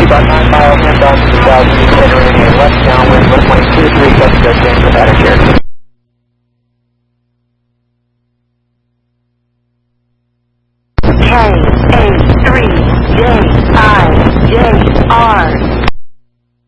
about 9 miles inbound to the southeast, entering a left downwind, 1.23, destination Nevada, Cherokee. K-A-3-J-I-J-R